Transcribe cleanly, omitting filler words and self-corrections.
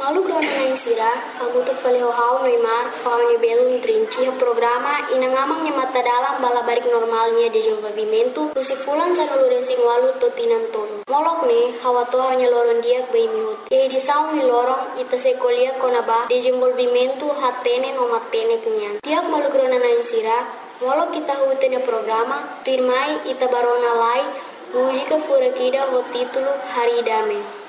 Malu grona na insira, kamutuk faleho hau Neymar, hau belum trinci programa inangamang mata dalam balabarik normalnya di desenvolvimento, usifulan sa nulurensing walu totinan tolo. Molok ne, hawa to hanya loron dia bei mihut. Ye di saung ni lorong ita sekolia konaba desenvolvimento hatene no matene kenyan. Tiap malu grona na insira, molok kita hutene programa, firmai ita barona lai, mujika furakida ho titulo Hari Dame.